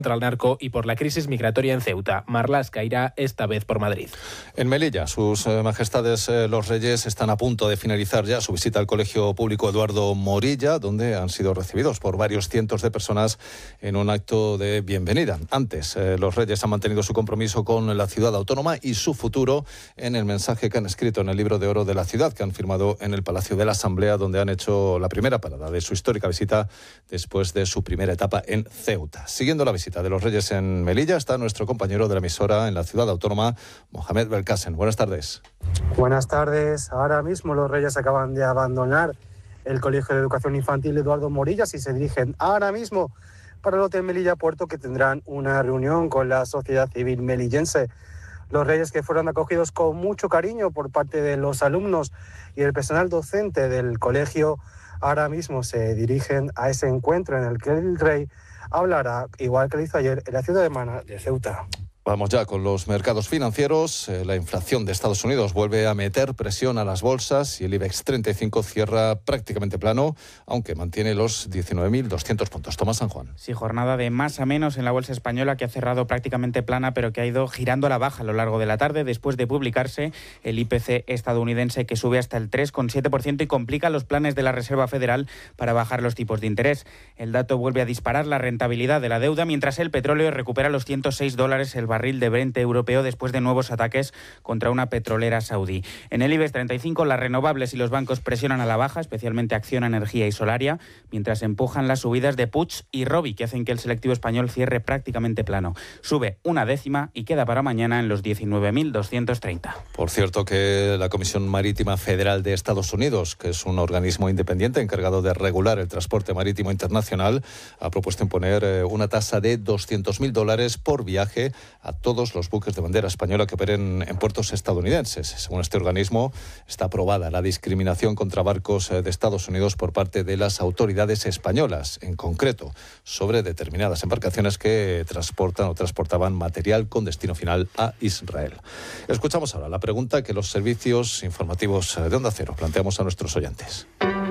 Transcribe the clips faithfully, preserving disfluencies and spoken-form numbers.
contra el narco y por la crisis migratoria en Ceuta. Marlaska irá esta vez por Madrid. En Melilla, sus eh, majestades eh, los reyes están a punto de finalizar ya su visita al Colegio Público Eduardo Morilla, donde han sido recibidos por varios cientos de personas en un acto de bienvenida. Antes, eh, los reyes han mantenido su compromiso con la ciudad autónoma y su futuro en el mensaje que han escrito en el libro de oro de la ciudad, que han firmado en el Palacio de la Asamblea, donde han hecho la primera parada de su histórica visita después de su primera etapa en Ceuta. Siguiendo la visita de los reyes en Melilla está nuestro compañero de la emisora en la ciudad autónoma, Mohamed Belkacem. Buenas tardes. Buenas tardes. Ahora mismo los reyes acaban de abandonar el Colegio de Educación Infantil Eduardo Morillas y se dirigen ahora mismo para el Hotel Melilla Puerto, que tendrán una reunión con la sociedad civil melillense. Los reyes, que fueron acogidos con mucho cariño por parte de los alumnos y el personal docente del colegio, ahora mismo se dirigen a ese encuentro en el que el rey hablará, igual que lo hizo ayer, en la ciudad hermana de Ceuta. Vamos ya con los mercados financieros. Eh, la inflación de Estados Unidos vuelve a meter presión a las bolsas y el IBEX treinta y cinco cierra prácticamente plano, aunque mantiene los diecinueve mil doscientos puntos. Tomás San Juan. Sí, jornada de más a menos en la bolsa española, que ha cerrado prácticamente plana, pero que ha ido girando a la baja a lo largo de la tarde, después de publicarse el I P C estadounidense, que sube hasta el tres coma siete por ciento y complica los planes de la Reserva Federal para bajar los tipos de interés. El dato vuelve a disparar la rentabilidad de la deuda, mientras el petróleo recupera los ciento seis dólares el barril de Brent europeo después de nuevos ataques contra una petrolera saudí. En el IBEX treinta y cinco, las renovables y los bancos presionan a la baja, especialmente Acciona, Energía y Solaria, mientras empujan las subidas de Puig y Robi, que hacen que el selectivo español cierre prácticamente plano. Sube una décima y queda para mañana en los diecinueve mil doscientos treinta. Por cierto, que la Comisión Marítima Federal de Estados Unidos, que es un organismo independiente encargado de regular el transporte marítimo internacional, ha propuesto imponer eh, una tasa de doscientos mil dólares por viaje a todos los buques de bandera española que operen en puertos estadounidenses. Según este organismo, está aprobada la discriminación contra barcos de Estados Unidos por parte de las autoridades españolas, en concreto sobre determinadas embarcaciones que transportan o transportaban material con destino final a Israel. Escuchamos ahora la pregunta que los servicios informativos de Onda Cero planteamos a nuestros oyentes.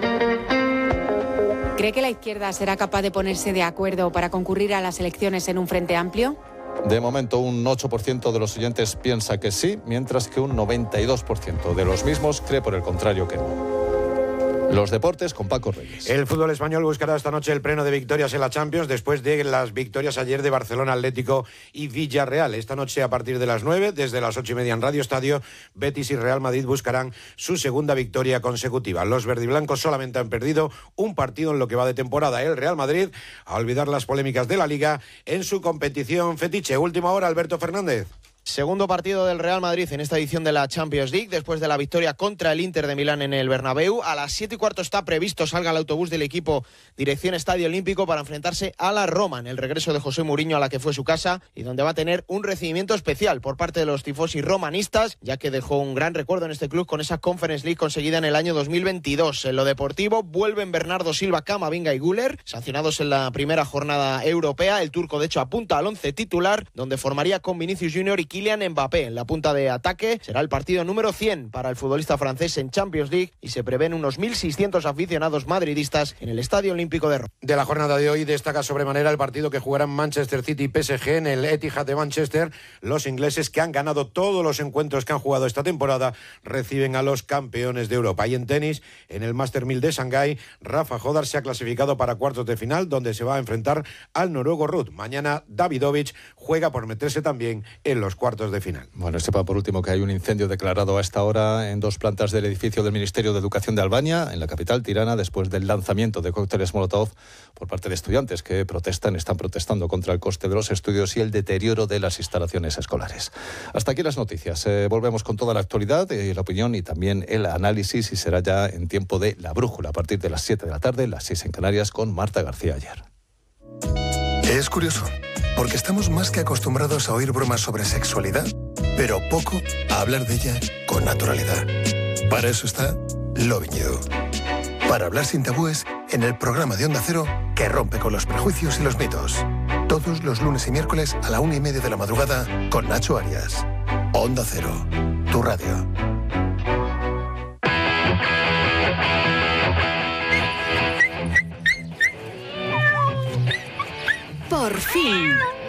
¿Cree que la izquierda será capaz de ponerse de acuerdo para concurrir a las elecciones en un frente amplio? De momento, un ocho por ciento de los oyentes piensa que sí, mientras que un noventa y dos por ciento de los mismos cree por el contrario que no. Los deportes con Paco Reyes. El fútbol español buscará esta noche el pleno de victorias en la Champions después de las victorias ayer de Barcelona, Atlético y Villarreal. Esta noche a partir de las nueve, desde las ocho y media en Radio Estadio, Betis y Real Madrid buscarán su segunda victoria consecutiva. Los verdiblancos solamente han perdido un partido en lo que va de temporada. El Real Madrid, a olvidar las polémicas de la Liga, en su competición fetiche. Última hora, Alberto Fernández. Segundo partido del Real Madrid en esta edición de la Champions League, después de la victoria contra el Inter de Milán en el Bernabéu. A las siete y cuarto está previsto salga el autobús del equipo dirección Estadio Olímpico para enfrentarse a la Roma en el regreso de José Mourinho a la que fue su casa y donde va a tener un recibimiento especial por parte de los tifosi romanistas, ya que dejó un gran recuerdo en este club con esa Conference League conseguida en el año dos mil veintidós. En lo deportivo vuelven Bernardo Silva, Camavinga y Güler, sancionados en la primera jornada europea. El turco de hecho apunta al once titular, donde formaría con Vinicius Junior y Kylian Mbappé en la punta de ataque. Será el partido número cien para el futbolista francés en Champions League y se prevén unos mil seiscientos aficionados madridistas en el Estadio Olímpico de Roma. De la jornada de hoy destaca sobremanera el partido que jugarán Manchester City y P S G en el Etihad de Manchester. Los ingleses, que han ganado todos los encuentros que han jugado esta temporada, reciben a los campeones de Europa. Y en tenis, en el Master mil de Shanghái, Rafa Jodar se ha clasificado para cuartos de final, donde se va a enfrentar al noruego Ruud. Mañana Davidovich juega por meterse también en los cuartos de final. Bueno, sepa por último que hay un incendio declarado a esta hora en dos plantas del edificio del Ministerio de Educación de Albania, en la capital Tirana, después del lanzamiento de cócteles Molotov por parte de estudiantes que protestan, están protestando contra el coste de los estudios y el deterioro de las instalaciones escolares. Hasta aquí las noticias. Eh, volvemos con toda la actualidad, eh, la opinión y también el análisis, y será ya en tiempo de La Brújula a partir de las siete de la tarde, las seis en Canarias, con Marta García Ayer. Es curioso, porque estamos más que acostumbrados a oír bromas sobre sexualidad, pero poco a hablar de ella con naturalidad. Para eso está Loving You. Para hablar sin tabúes en el programa de Onda Cero que rompe con los prejuicios y los mitos. Todos los lunes y miércoles a la una y media de la madrugada con Nacho Arias. Onda Cero, tu radio. Por fin.